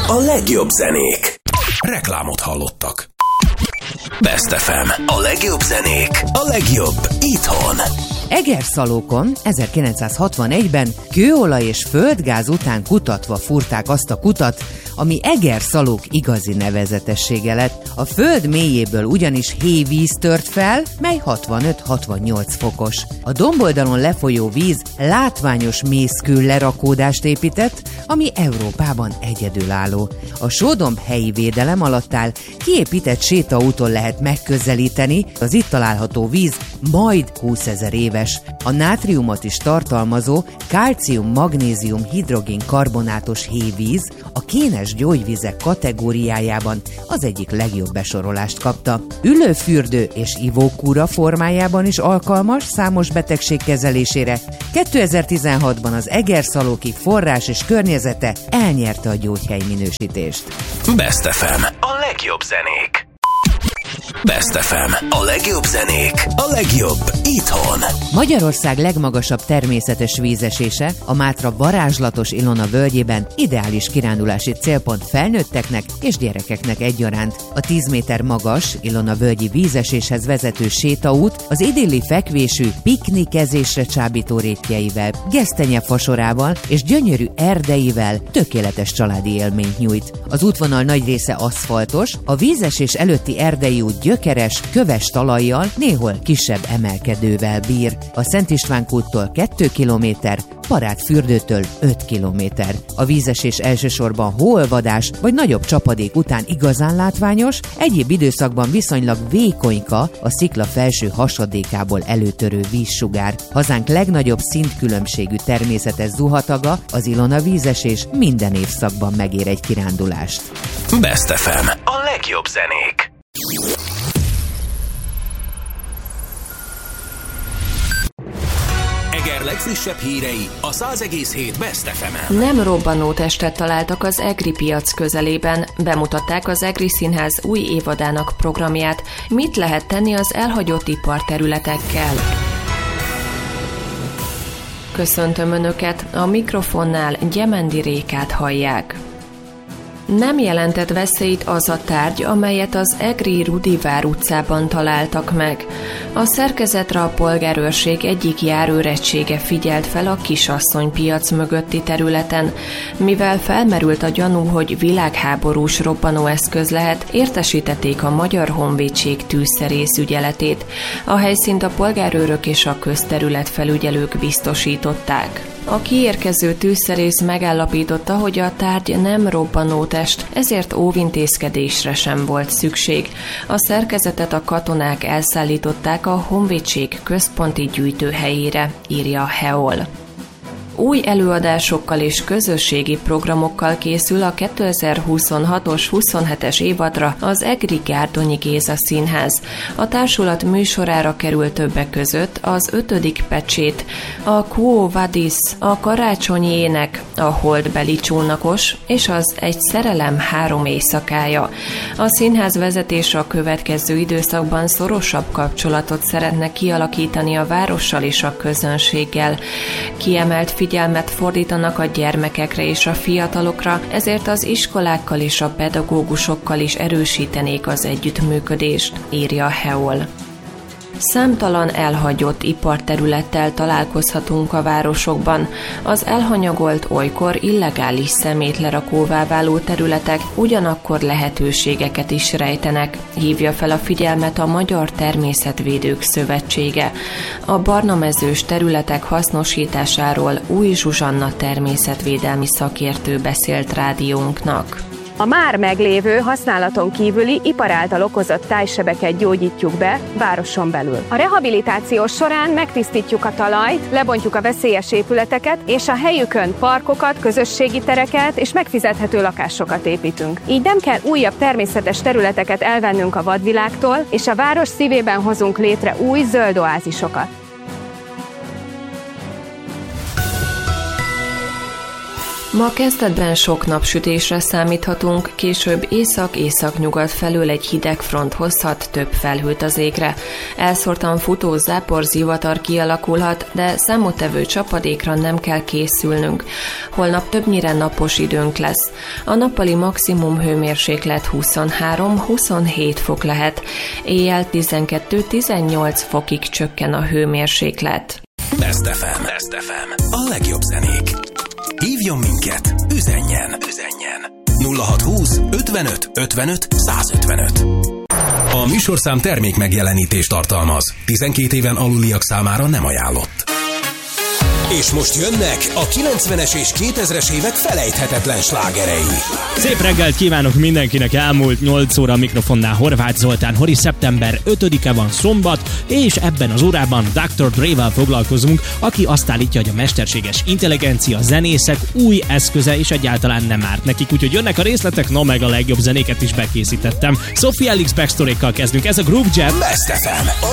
A legjobb zenék. Reklámot hallottak. Best FM. A legjobb zenék. A legjobb itthon. Egerszalókon 1961-ben kőolaj és földgáz után kutatva fúrták azt a kutat, ami Egerszalók igazi nevezetessége lett. A föld mélyéből ugyanis hévíz tört fel, mely 65-68 fokos. A domboldalon lefolyó víz látványos mészkő lerakódást épített, ami Európában egyedülálló. A sódomb helyi védelem alatt áll, kiépített sétaúton lehet megközelíteni, az itt található víz majd 20 000 éves. A nátriumot is tartalmazó kálcium-magnézium-hidrogén-karbonátos hévíz a kénes gyógyvizek kategóriájában az egyik legjobb besorolást kapta. Ülőfürdő és ivókúra formájában is alkalmas számos betegség kezelésére. 2016-ban az egerszalóki forrás és környezete elnyerte a gyógyhely minősítést. Best FM. A legjobb zenék. Best FM. A legjobb zenék. A legjobb itthon. Magyarország legmagasabb természetes vízesése, a Mátra varázslatos Ilona völgyében ideális kirándulási célpont felnőtteknek és gyerekeknek egyaránt. A 10 méter magas Ilona völgyi vízeséshez vezető sétaút az idilli fekvésű, piknikezésre csábító rétjeivel, gesztenyefasorával és gyönyörű erdeivel tökéletes családi élményt nyújt. Az útvonal nagy része aszfaltos, a vízesés előtti erdei út gyökeres, köves talajjal, néhol kisebb emelkedővel bír. A Szent István kúttól 2 kilométer, Parádfürdőtől 5 kilométer. A vízesés elsősorban hóolvadás vagy nagyobb csapadék után igazán látványos, egyéb időszakban viszonylag vékonyka a szikla felső hasadékából előtörő vízsugár. Hazánk legnagyobb szintkülönbségű természetes zuhataga, az Ilona vízesés minden évszakban megér egy kirándulást. Best FM. A legjobb zenék. Eger legfrissebb hírei a 100,7 Best FM-en. Nem robbanó testet találtak az Egri piac közelében. Bemutatták az Egri Színház új évadának programját. Mit lehet tenni az elhagyott iparterületekkel? Köszöntöm Önöket, a mikrofonnál Gyemendi Rékát hallják. Nem jelentett veszélyt az a tárgy, amelyet az egri Rudivár utcában találtak meg. A szerkezetre a polgárőrség egyik járőregysége figyelt fel a Kisasszonypiac mögötti területen. Mivel felmerült a gyanú, hogy világháborús robbanóeszköz lehet, értesítették a Magyar Honvédség tűzszerész ügyeletét. A helyszínt a polgárőrök és a közterületfelügyelők biztosították. A kiérkező tűzszerész megállapította, hogy a tárgy nem robbanótest, ezért óvintézkedésre sem volt szükség. A szerkezetet a katonák elszállították a Honvédség központi gyűjtőhelyére, írja a HEOL. Új előadásokkal és közösségi programokkal készül a 2026-os 27-es évadra az Egri Gárdonyi Géza Színház. A társulat műsorára kerül többek között az 5. pecsét, a Quo Vadis, a Karácsonyi ének, a Holdbeli csónakos és az Egy szerelem 3 éjszakája. A színház vezetése a következő időszakban szorosabb kapcsolatot szeretne kialakítani a várossal és a közönséggel. Kiemelt figyelmet fordítanak a gyermekekre és a fiatalokra, ezért az iskolákkal és a pedagógusokkal is erősítenék az együttműködést, írja a HEOL. Számtalan elhagyott iparterülettel találkozhatunk a városokban. Az elhanyagolt, olykor illegális szemétlerakóvá váló területek ugyanakkor lehetőségeket is rejtenek, hívja fel a figyelmet a Magyar Természetvédők Szövetsége. A barnamezős területek hasznosításáról Új Zsuzsanna természetvédelmi szakértő beszélt rádiónknak. A már meglévő, használaton kívüli ipar által okozott tájsebeket gyógyítjuk be városon belül. A rehabilitáció során megtisztítjuk a talajt, lebontjuk a veszélyes épületeket, és a helyükön parkokat, közösségi tereket és megfizethető lakásokat építünk. Így nem kell újabb természetes területeket elvennünk a vadvilágtól, és a város szívében hozunk létre új zöld Ma kezdetben sok napsütésre számíthatunk, később észak-északnyugat felől egy hideg front hozhat több felhőt az égre. Elszórtan futó záporzivatar kialakulhat, de számottevő csapadékra nem kell készülnünk. Holnap többnyire napos időnk lesz. A nappali maximum hőmérséklet 23-27 fok lehet. Éjjel 12-18 fokig csökken a hőmérséklet. Best FM. A legjobb zenék. Hívjon minket, üzenjen. 0620 55 55 155. A műsorszám termék megjelenítést tartalmaz. 12 éven aluliak számára nem ajánlott. És most jönnek a 90-es és 2000-es évek felejthetetlen slágerei. Szép reggelt kívánok mindenkinek, elmúlt 8 óra a mikrofonnál Horváth Zoltán. Hori szeptember 5-e van, szombat, és ebben az órában Dr. Dre-vel foglalkozunk, aki azt állítja, hogy a mesterséges intelligencia, zenészek új eszköze, és egyáltalán nem árt nekik. Úgyhogy jönnek a részletek, na meg a legjobb zenéket is bekészítettem. Sophie Ellis backstory-kkal kezdünk, ez a Groove Jam. Best FM.